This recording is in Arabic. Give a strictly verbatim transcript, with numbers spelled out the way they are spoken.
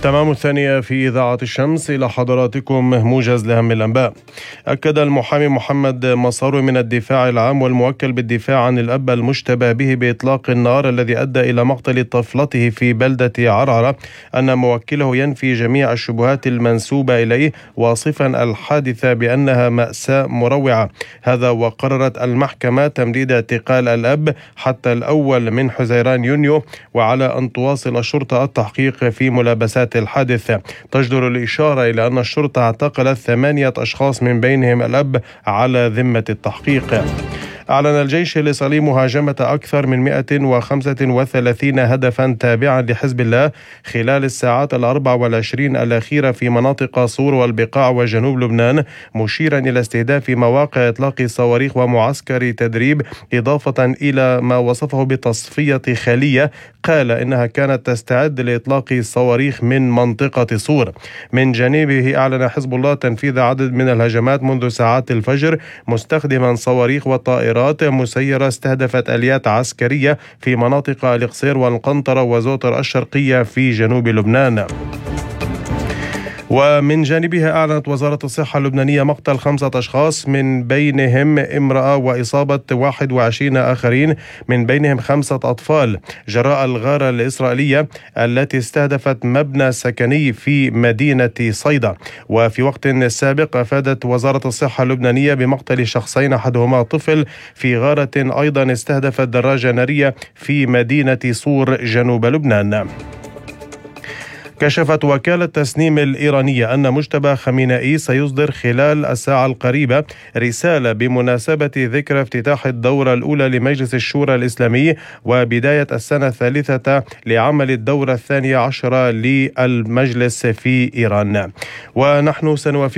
تمام الثانية في إذاعة الشمس، إلى حضراتكم موجز لأهم الأنباء. أكد المحامي محمد مصاروي من الدفاع العام والموكل بالدفاع عن الأب المشتبه به بإطلاق النار الذي أدى إلى مقتل طفلته في بلدة عرعرة أن موكله ينفي جميع الشبهات المنسوبة إليه، واصفا الحادثة بأنها مأساة مروعة. هذا وقررت المحكمة تمديد اعتقال الأب حتى الأول من حزيران يونيو، وعلى أن تواصل الشرطة التحقيق في ملابسات الحادث. تجدر الإشارة إلى أن الشرطة اعتقلت ثمانية أشخاص من بينهم الأب على ذمة التحقيق. أعلن الجيش الإسرائيلي مهاجمة أكثر من مئة وخمسة وثلاثين هدفا تابعا لحزب الله خلال الساعات الأربع والعشرين الأخيرة في مناطق صور والبقاع وجنوب لبنان، مشيرا إلى استهداف مواقع إطلاق صواريخ ومعسكر تدريب، إضافة إلى ما وصفه بتصفية خلية قال إنها كانت تستعد لإطلاق صواريخ من منطقة صور. من جانبه أعلن حزب الله تنفيذ عدد من الهجمات منذ ساعات الفجر مستخدما صواريخ وطائرات مسيرة استهدفت آليات عسكرية في مناطق القصير والقنطرة وزوطر الشرقية في جنوب لبنان. ومن جانبها أعلنت وزارة الصحة اللبنانية مقتل خمسة أشخاص من بينهم امرأة وإصابة واحد وعشرين آخرين من بينهم خمسة أطفال جراء الغارة الإسرائيلية التي استهدفت مبنى سكني في مدينة صيدا. وفي وقت سابق أفادت وزارة الصحة اللبنانية بمقتل شخصين أحدهما طفل في غارة أيضا استهدفت دراجة نارية في مدينة صور جنوب لبنان. كشفت وكالة تسنيم الإيرانية أن مجتبى خامنئي سيصدر خلال الساعة القريبة رسالة بمناسبة ذكرى افتتاح الدورة الأولى لمجلس الشورى الإسلامي وبداية السنة الثالثة لعمل الدورة الثانية عشرة للمجلس في إيران. ونحن سنوافق